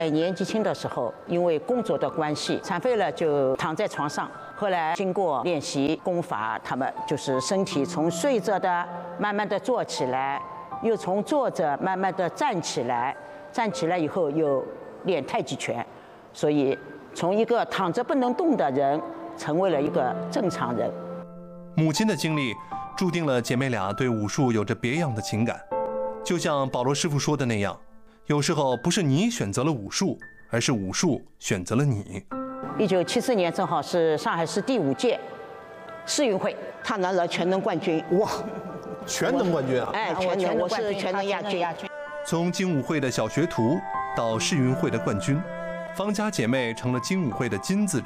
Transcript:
年纪轻的时候，因为工作的关系，残废了就躺在床上。后来经过练习功法，他们就是身体从睡着的慢慢的坐起来，又从坐着慢慢的站起来，站起来以后又练太极拳，所以从一个躺着不能动的人，成为了一个正常人。 母亲的经历注定了姐妹俩对武术有着别样的情感，就像保罗师傅说的那样。有时候不是你选择了武术，而是武术选择了你。 1974年正好是上海市第5届世运会，他拿了全能冠军。 哇，全能冠军啊！ 哎，全能，我是全能亚军。 从精武会的小学徒到世运会的冠军，方家姐妹成了精武会的金字